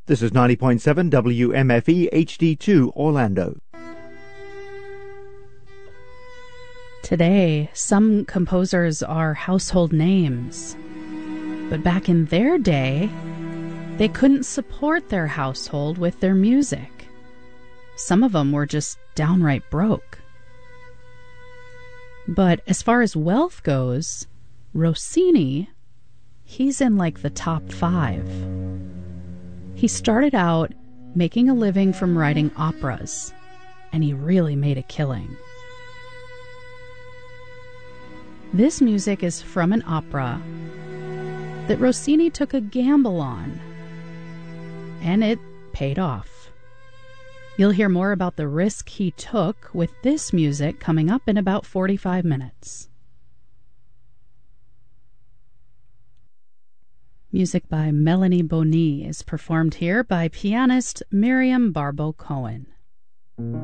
This is 90.7 WMFE HD2 Orlando. Today, some composers are household names. But back in their day, they couldn't support their household with their music. Some of them were just downright broke. But as far as wealth goes, Rossini, he's in like the top 5. He started out making a living from writing operas, and he really made a killing. This music is from an opera that Rossini took a gamble on, and it paid off. You'll hear more about the risk he took with this music coming up in about 45 minutes. Music by Melanie Boni is performed here by pianist Miriam Barbeau-Cohen.